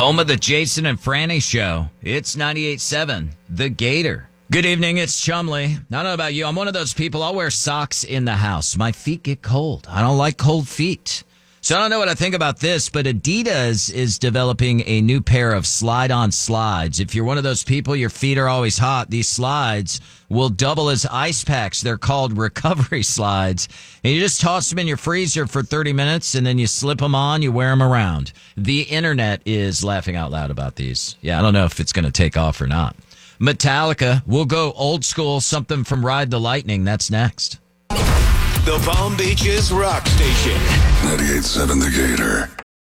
Home of the Jason and Franny Show. It's 98.7, The Gator. Good evening, it's Chumley. I don't know about you. I'm one of those people, I'll wear socks in the house. My feet get cold. I don't like cold feet. So I don't know what I think about this, but Adidas is developing a new pair of slide-on slides. If you're one of those people, your feet are always hot, these slides will double as ice packs. They're called recovery slides. And you just toss them in your freezer for 30 minutes, and then you slip them on, you wear them around. The internet is laughing out loud about these. Yeah, I don't know if it's going to take off or not. Metallica, we'll go old school, something from Ride the Lightning. That's next. The Palm Beaches Rock Station. 98.7 The Gator.